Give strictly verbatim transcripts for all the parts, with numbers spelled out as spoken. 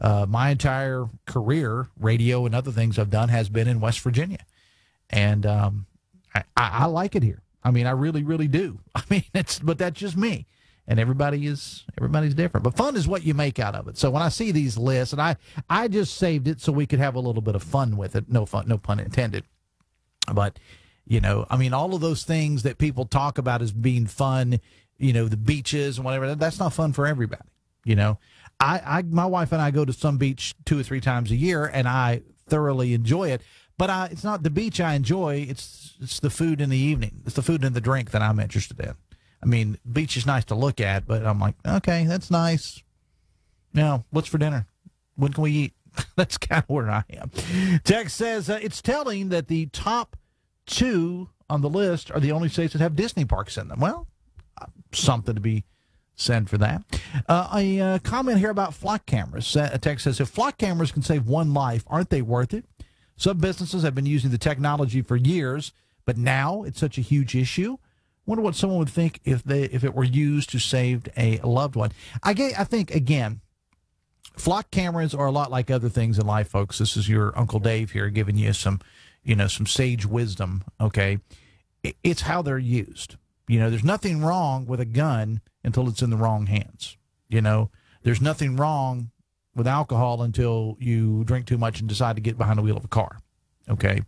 Uh, my entire career, radio and other things I've done, has been in West Virginia. And um, I, I, I like it here. I mean, I really, really do. I mean, it's but that's just me. And everybody is everybody's different. But fun is what you make out of it. So when I see these lists, and I, I just saved it so we could have a little bit of fun with it. No fun, no pun intended. But, you know, I mean, all of those things that people talk about as being fun, you know, the beaches and whatever, that's not fun for everybody. You know, I, I my wife and I go to some beach two or three times a year, and I thoroughly enjoy it. But I, it's not the beach I enjoy. It's it's the food in the evening. It's the food and the drink that I'm interested in. I mean, beach is nice to look at, but I'm like, okay, that's nice. Now, what's for dinner? When can we eat? That's kind of where I am. Text says, uh, it's telling that the top two on the list are the only states that have Disney parks in them. Well, uh, something to be said for that. Uh, a uh, comment here about flock cameras. Uh, a text says, if flock cameras can save one life, aren't they worth it? Some businesses have been using the technology for years, but now it's such a huge issue. Wonder what someone would think if they if it were used to save a loved one. I get, I think, again, flock cameras are a lot like other things in life, folks. This is your Uncle Dave here giving you some, you know, some sage wisdom, okay? It's how they're used. You know, there's nothing wrong with a gun until it's in the wrong hands. You know, there's nothing wrong with alcohol until you drink too much and decide to get behind the wheel of a car, okay?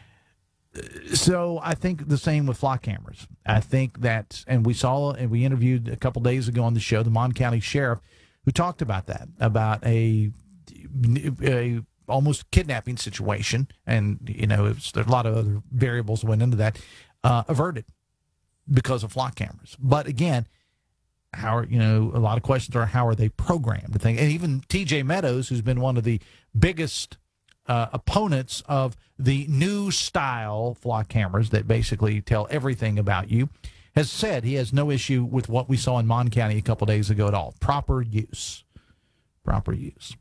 So I think the same with flock cameras. I think that, and we saw, and we interviewed a couple days ago on the show, the Mon County Sheriff, who talked about that, about a, a almost kidnapping situation, and, you know, it's, there's a lot of other variables that went into that, uh, averted because of flock cameras. But again, how are, you know, a lot of questions are, how are they programmed? And even T J Meadows, who's been one of the biggest Uh, opponents of the new style flock cameras that basically tell everything about you, has said he has no issue with what we saw in Mon County a couple days ago at all. Proper use. Proper use.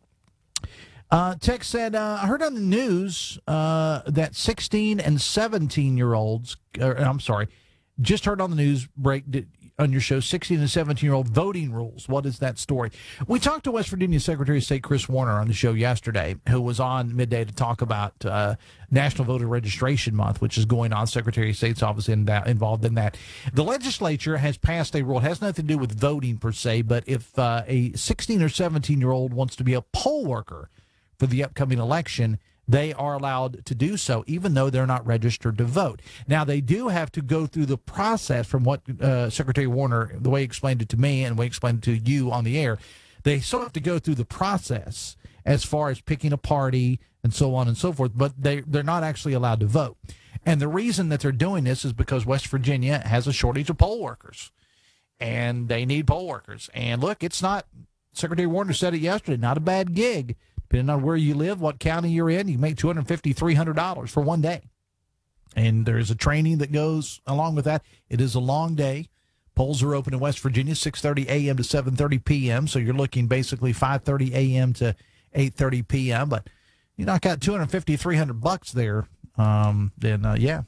Uh, Tex said, uh, I heard on the news uh, that sixteen and seventeen-year-olds, or, I'm sorry, just heard on the news break on your show, sixteen and seventeen-year-old voting rules. What is that story? We talked to West Virginia Secretary of State Chris Warner on the show yesterday, who was on midday to talk about uh, National Voter Registration Month, which is going on. Secretary of State's office in that, involved in that. The legislature has passed a rule. It has nothing to do with voting per se, but if uh, a sixteen or seventeen-year-old wants to be a poll worker for the upcoming election, they are allowed to do so, even though they're not registered to vote. Now, they do have to go through the process from what uh, Secretary Warner, the way he explained it to me and the way he explained it to you on the air, they still have to go through the process as far as picking a party and so on and so forth, but they, they're not actually allowed to vote. And the reason that they're doing this is because West Virginia has a shortage of poll workers, and they need poll workers. And look, it's not, Secretary Warner said it yesterday, not a bad gig. Depending on where you live, what county you're in, you make two hundred fifty dollars, three hundred dollars for one day. And there's a training that goes along with that. It is a long day. Polls are open in West Virginia, six thirty a.m. to seven thirty p.m., so you're looking basically five thirty a.m. to eight thirty p.m., but you knock out two hundred fifty, three hundred bucks there, um, then, uh, yeah.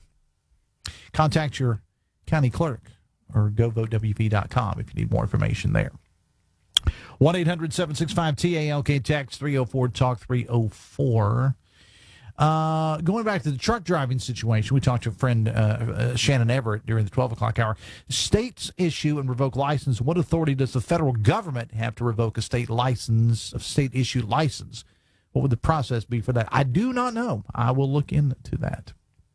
Contact your county clerk or go vote W V dot com if you need more information there. one eight hundred seven six five T A L K, text three oh four talk three oh four. Uh, going back to the truck driving situation, we talked to a friend, uh, uh, Shannon Everett, during the twelve o'clock hour. States issue and revoke license. What authority does the federal government have to revoke a state license, a state-issued license? What would the process be for that? I do not know. I will look into that.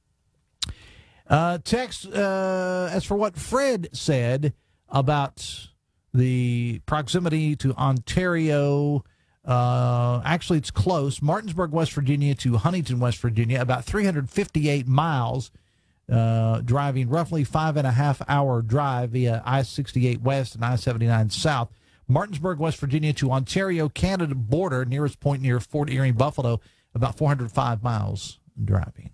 Uh, text, uh, as for what Fred said about the proximity to Ontario, uh, actually it's close. Martinsburg, West Virginia to Huntington, West Virginia, about three hundred fifty-eight miles, uh, driving roughly five and a half hour drive via I sixty-eight West and I seventy-nine South. Martinsburg, West Virginia to Ontario, Canada border, nearest point near Fort Erie, Buffalo, about four hundred five miles driving.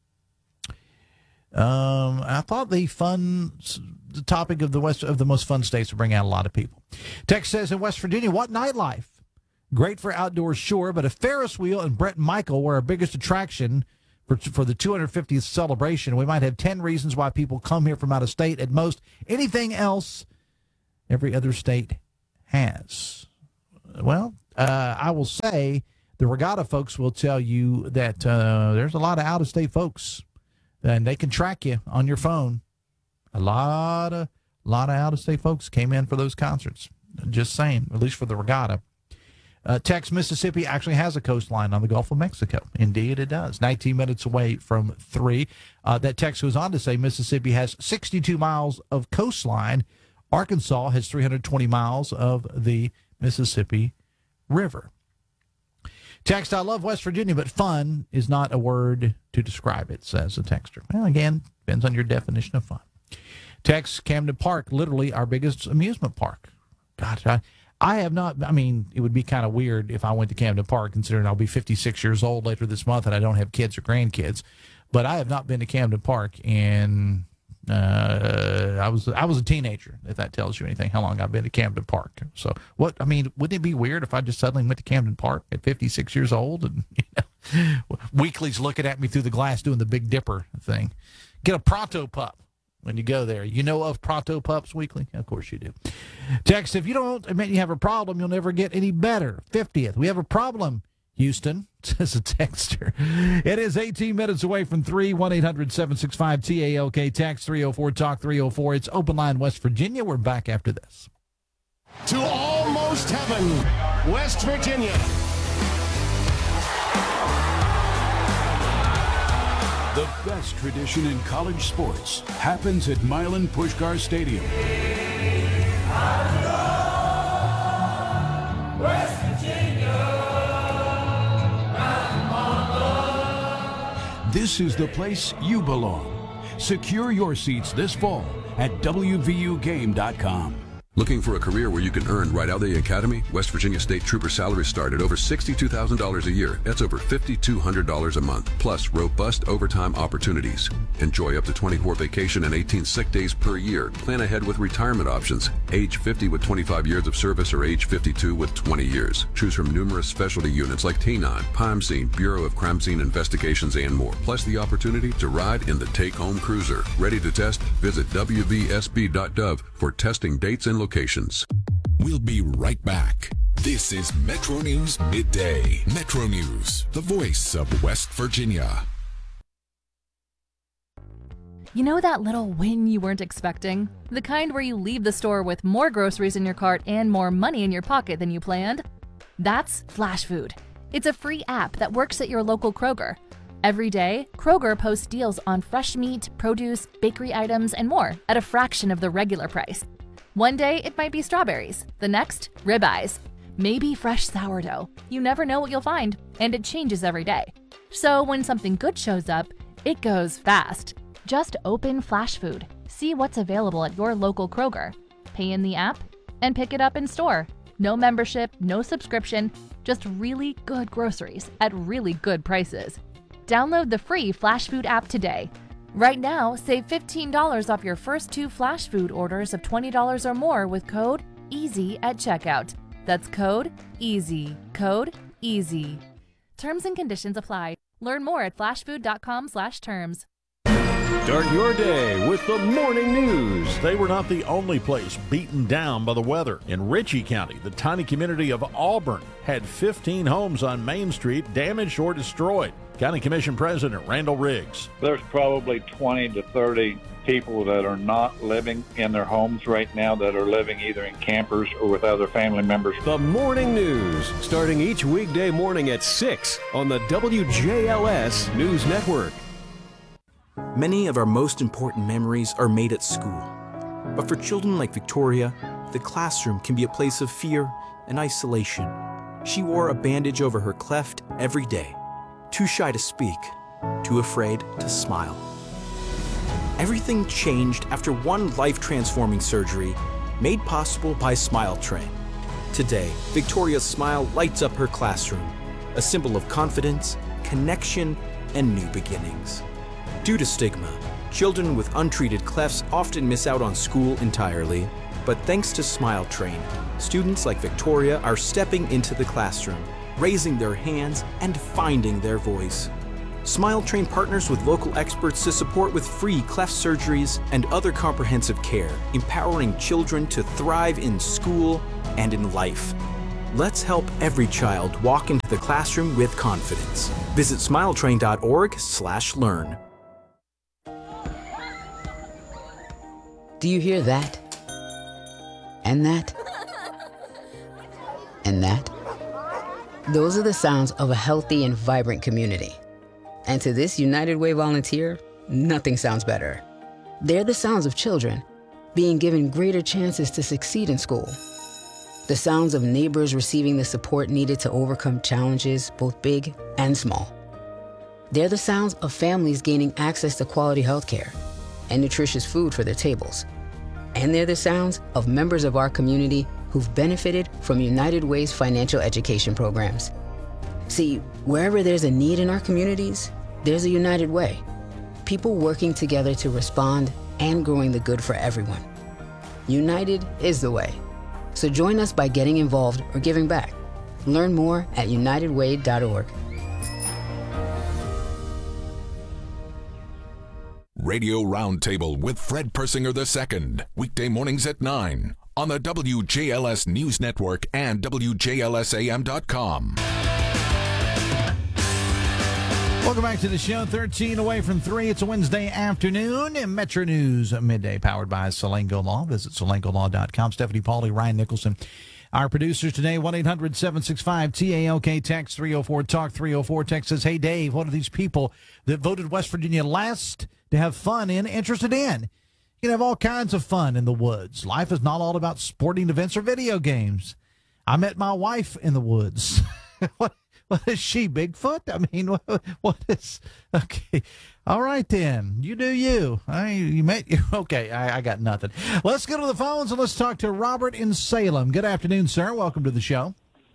Um, I thought the fun the topic of the west of the most fun states would bring out a lot of people. Text says, in West Virginia, what nightlife? Great for outdoors, sure, but if Ferris wheel and Bret Michael were our biggest attraction for for the two hundred fiftieth celebration, we might have ten reasons why people come here from out of state. At most, anything else every other state has. Well, Uh, I will say the Regatta folks will tell you that uh, there's a lot of out-of-state folks, and they can track you on your phone. A lot of, lot of out-of-state folks came in for those concerts. Just saying, at least for the Regatta. Uh, Tex, Mississippi actually has a coastline on the Gulf of Mexico. Indeed, it does. nineteen minutes away from three. Uh, that text goes on to say Mississippi has sixty-two miles of coastline. Arkansas has three hundred twenty miles of the Mississippi River. Text, I love West Virginia, but fun is not a word to describe it, says the texter. Well, again, depends on your definition of fun. Text, Camden Park, literally our biggest amusement park. God, I... I have not, I mean, it would be kind of weird if I went to Camden Park, considering I'll be fifty-six years old later this month and I don't have kids or grandkids. But I have not been to Camden Park, and uh, I was I was a teenager, if that tells you anything, how long I've been to Camden Park. So, what, I mean, wouldn't it be weird if I just suddenly went to Camden Park at fifty-six years old? And, you know, Weekly's looking at me through the glass doing the Big Dipper thing. Get a Pronto Pup. When you go there, you know of Pronto Pups Weekly? Of course you do. Text, if you don't admit you have a problem, you'll never get any better. fiftieth, we have a problem, Houston, says a texter. It is eighteen minutes away from three, one eight hundred seven six five T A L K, text three oh four talk three oh four. It's Open Line West Virginia. We're back after this. To almost heaven, West Virginia. The best tradition in college sports happens at Milan Puskar Stadium. West Virginia, This is the place you belong. Secure your seats this fall at W V U game dot com. Looking for a career where you can earn right out of the academy? West Virginia State Trooper salaries start at over sixty-two thousand dollars a year. That's over five thousand two hundred dollars a month, plus robust overtime opportunities. Enjoy up to twenty-four vacation and eighteen sick days per year. Plan ahead with retirement options. Age fifty with twenty-five years of service or age fifty-two with twenty years. Choose from numerous specialty units like T nine, Crime Scene, Bureau of Crime Scene Investigations, and more. Plus the opportunity to ride in the take-home cruiser. Ready to test? Visit W V S B dot gov for testing dates and locations. We'll be right back. This is Metro News Midday. Metro News, the voice of West Virginia. You know that little win you weren't expecting? The kind where you leave the store with more groceries in your cart and more money in your pocket than you planned? That's Flash Food. It's a free app that works at your local Kroger. Every day, Kroger posts deals on fresh meat, produce, bakery items, and more at a fraction of the regular price. One day, it might be strawberries. The next, ribeyes. Maybe fresh sourdough. You never know what you'll find, and it changes every day. So when something good shows up, it goes fast. Just open Flash Food, see what's available at your local Kroger, pay in the app, and pick it up in store. No membership, no subscription, just really good groceries at really good prices. Download the free Flash Food app today. Right now, save fifteen dollars off your first two Flash Food orders of twenty dollars or more with code EASY at checkout. That's code EASY. Code EASY. Terms and conditions apply. Learn more at flashfood dot com slash terms. Start your day with the morning news. They were not the only place beaten down by the weather. In Ritchie County, the tiny community of Auburn had fifteen homes on Main Street damaged or destroyed. County Commission President Randall Riggs. There's probably twenty to thirty people that are not living in their homes right now, that are living either in campers or with other family members. The morning news, starting each weekday morning at six on the W J L S News Network. Many of our most important memories are made at school. But for children like Victoria, the classroom can be a place of fear and isolation. She wore a bandage over her cleft every day. Too shy to speak, too afraid to smile. Everything changed after one life-transforming surgery made possible by Smile Train. Today, Victoria's smile lights up her classroom, a symbol of confidence, connection, and new beginnings. Due to stigma, children with untreated clefts often miss out on school entirely, but thanks to Smile Train, students like Victoria are stepping into the classroom, raising their hands, and finding their voice. Smile Train partners with local experts to support with free cleft surgeries and other comprehensive care, empowering children to thrive in school and in life. Let's help every child walk into the classroom with confidence. Visit smiletrain.org slash learn. Do you hear that? And that? And that? Those are the sounds of a healthy and vibrant community. And to this United Way volunteer, nothing sounds better. They're the sounds of children being given greater chances to succeed in school. The sounds of neighbors receiving the support needed to overcome challenges, both big and small. They're the sounds of families gaining access to quality health care and nutritious food for their tables. And they're the sounds of members of our community who've benefited from United Way's financial education programs. See, wherever there's a need in our communities, there's a United Way. People working together to respond and growing the good for everyone. United is the way. So join us by getting involved or giving back. Learn more at united way dot org. Radio Roundtable with Fred Persinger the Second, weekday mornings at nine on the W J L S News Network and W J L S A M dot com. Welcome back to the show. thirteen away from three. It's a Wednesday afternoon in Metro News Midday, powered by Salengo Law. Visit salengo law dot com. Stephanie Pauly, Ryan Nicholson. Our producers today, one eight hundred seven six five T A L K, text three oh four talk three oh four. Text says, hey, Dave, what are these people that voted West Virginia last to have fun in interested in? You can have all kinds of fun in the woods. Life is not all about sporting events or video games. I met my wife in the woods. What? What is she, Bigfoot? I mean, what, what is, okay. All right, then. You do you. I, you met you. Okay, I, I got nothing. Let's go to the phones and let's talk to Robert in Salem. Good afternoon, sir. Welcome to the show.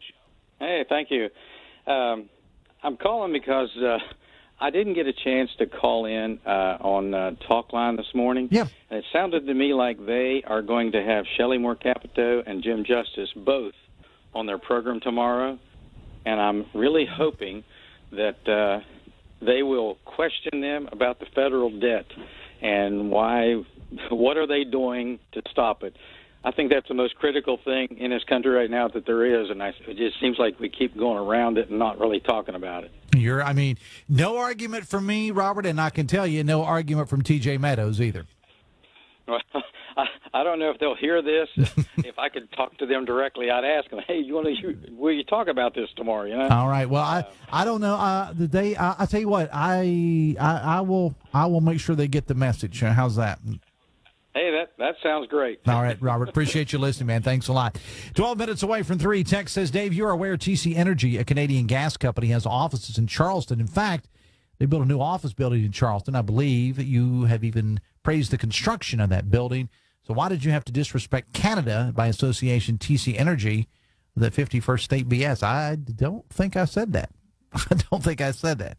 Hey, thank you. Um, I'm calling because uh, I didn't get a chance to call in uh, on uh, Talk Line this morning. Yeah. And it sounded to me like they are going to have Shelley Moore Capito and Jim Justice both on their program tomorrow. And I'm really hoping that uh, they will question them about the federal debt and why, what are they doing to stop it? I think that's the most critical thing in this country right now that there is, and I, it just seems like we keep going around it and not really talking about it. You're, I mean, no argument from me, Robert, and I can tell you no argument from T J Meadows either. Well, I, I don't know if they'll hear this. If I could talk to them directly, I'd ask them, hey, you want to, will you talk about this tomorrow? You know? All right. Well, I, I don't know. Uh, the day, I, I tell you what, I, I I will I will make sure they get the message. How's that? Hey, that, that sounds great. All right, Robert. Appreciate you listening, man. Thanks a lot. twelve minutes away from three. Text says, Dave, you're aware T C Energy, a Canadian gas company, has offices in Charleston. In fact, they built a new office building in Charleston. I believe you have even praised the construction of that building. So why did you have to disrespect Canada by association T C Energy, the fifty-first state B S? I don't think I said that. I don't think I said that.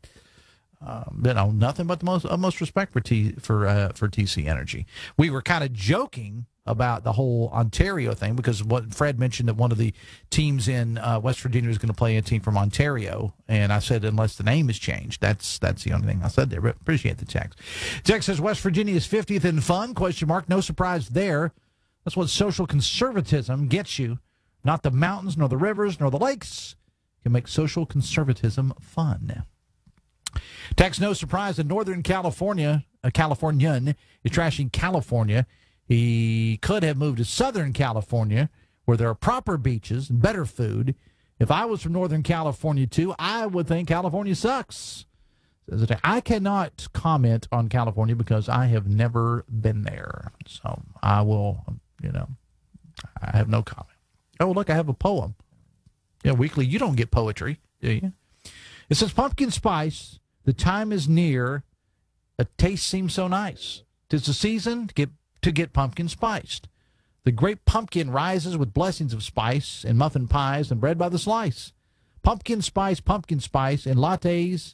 Um, you know, nothing but the most utmost respect for T for uh, for T C Energy. We were kind of joking about the whole Ontario thing because what Fred mentioned that one of the teams in uh, West Virginia was going to play a team from Ontario, and I said unless the name is changed, that's that's the only thing I said there. But appreciate the text. Text says West Virginia is fiftieth in fun? Question mark. No surprise there. That's what social conservatism gets you. Not the mountains, nor the rivers, nor the lakes can make social conservatism fun. Text, no surprise that Northern California, a Californian, is trashing California. He could have moved to Southern California, where there are proper beaches and better food. If I was from Northern California, too, I would think California sucks. I cannot comment on California because I have never been there. So I will, you know, I have no comment. Oh, look, I have a poem. Yeah, Weekly, you don't get poetry, do you? It says, pumpkin spice, the time is near, a taste seems so nice. 'Tis the season to get, to get pumpkin spiced. The great pumpkin rises with blessings of spice and muffin pies and bread by the slice. Pumpkin spice, pumpkin spice, in lattes,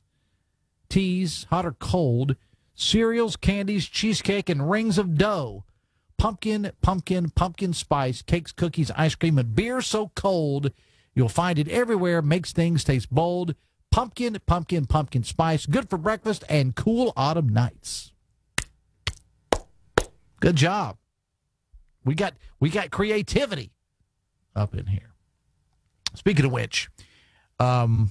teas, hot or cold, cereals, candies, cheesecake, and rings of dough. Pumpkin, pumpkin, pumpkin spice, cakes, cookies, ice cream, and beer so cold, you'll find it everywhere, makes things taste bold. Pumpkin, pumpkin, pumpkin spice, good for breakfast and cool autumn nights. Good job. We got we got creativity up in here. Speaking of which, um,